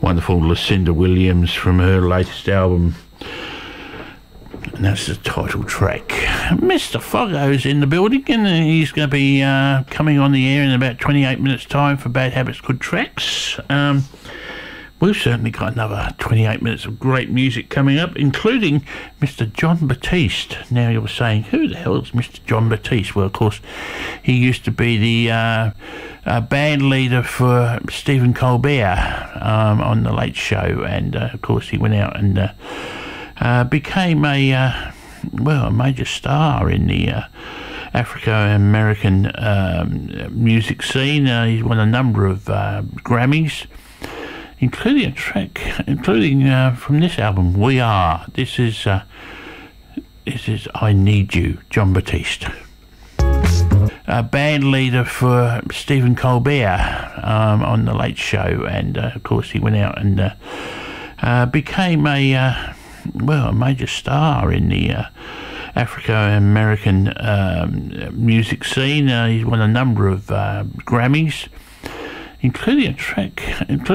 wonderful Lucinda Williams from her latest album, and that's the title track. Mr. Foggo's in the building, and he's going to be coming on the air in about 28 minutes time for Bad Habits Good Tracks. We've certainly got another 28 minutes of great music coming up, including Mr. Jon Batiste. Now you're saying, who the hell is Mr. Jon Batiste? Well, of course, he used to be the band leader for Stephen Colbert on The Late Show, and of course he went out and became a major star in the African-American music scene. He's won a number of Grammys, including a track, from this album, We Are. This is I Need You, Jon Batiste. Band leader for Stephen Colbert on The Late Show, and of course he went out and became a major star in the African-American music scene. He's won a number of Grammys, including a track,